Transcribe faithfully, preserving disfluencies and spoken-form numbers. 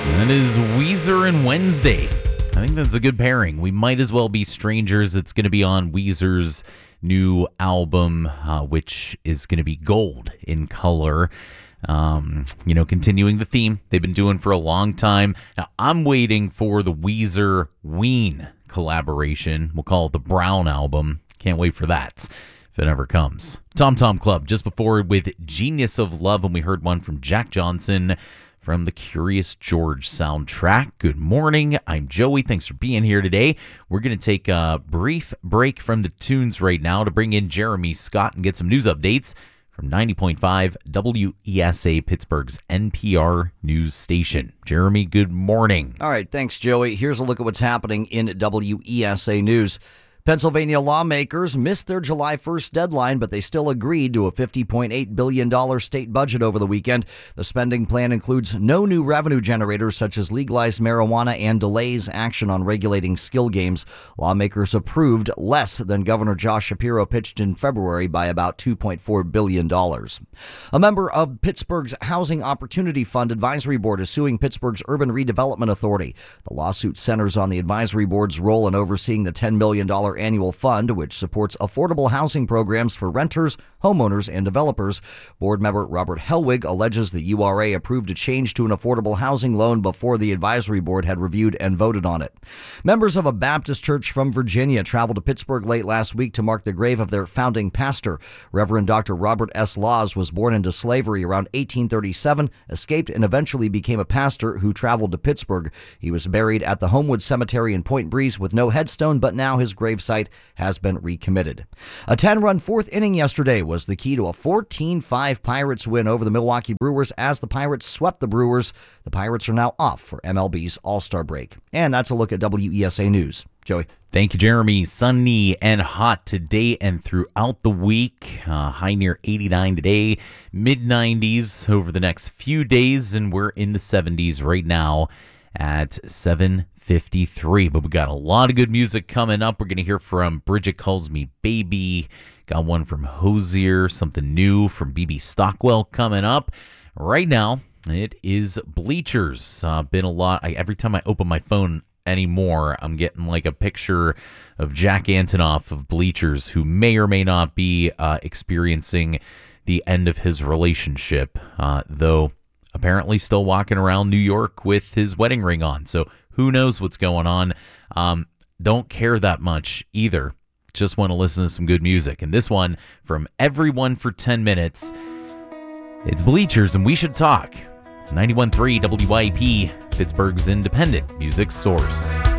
That is Weezer and Wednesday. I think that's a good pairing. We might as well be strangers. It's going to be on Weezer's new album, uh, which is going to be gold in color. Um, you know, continuing the theme they've been doing for a long time. Now, I'm waiting for the Weezer Ween collaboration. We'll call it the Brown album. Can't wait for that if it ever comes. Tom Tom Club just before with Genius of Love, and we heard one from Jack Johnson from the Curious George soundtrack. Good morning. I'm Joey. Thanks for being here today. We're going to take a brief break from the tunes right now to bring in Jeremy Scott and get some news updates from ninety point five W E S A, Pittsburgh's N P R news station. Jeremy, good morning. All right, thanks, Joey. Here's a look at what's happening in W E S A News. Pennsylvania lawmakers missed their July first deadline, but they still agreed to a fifty point eight billion dollars state budget over the weekend. The spending plan includes no new revenue generators such as legalized marijuana and delays action on regulating skill games. Lawmakers approved less than Governor Josh Shapiro pitched in February by about two point four billion dollars. A member of Pittsburgh's Housing Opportunity Fund Advisory Board is suing Pittsburgh's Urban Redevelopment Authority. The lawsuit centers on the advisory board's role in overseeing the ten million dollars annual fund, which supports affordable housing programs for renters, homeowners, and developers. Board member Robert Helwig alleges the U R A approved a change to an affordable housing loan before the advisory board had reviewed and voted on it. Members of a Baptist church from Virginia traveled to Pittsburgh late last week to mark the grave of their founding pastor. Reverend Doctor Robert S. Laws was born into slavery around eighteen thirty-seven, escaped, and eventually became a pastor who traveled to Pittsburgh. He was buried at the Homewood Cemetery in Point Breeze with no headstone, but now his grave site has been recommitted. A ten-run fourth inning yesterday was the key to a fourteen five Pirates win over the Milwaukee Brewers as the Pirates swept the Brewers. The Pirates are now off for M L B's All-Star break. And that's a look at W E S A News. Joey. Thank you, Jeremy. Sunny and hot today and throughout the week. Uh, high near eighty-nine today, mid nineties over the next few days, and we're in the seventies right now at seven fifty-three. But we got a lot of good music coming up. We're going to hear from Bridget Calls Me Baby. Got one from Hosier, something new from B B Stockwell coming up. Right now, it is Bleachers. Uh, been a lot. I, every time I open my phone anymore, I'm getting like a picture of Jack Antonoff of Bleachers, who may or may not be uh, experiencing the end of his relationship, uh, though apparently still walking around New York with his wedding ring on. So who knows what's going on. Um, don't care that much either. Just want to listen to some good music. And this one from Everyone for ten minutes. It's Bleachers and We Should Talk. ninety-one point three W I P, Pittsburgh's independent music source.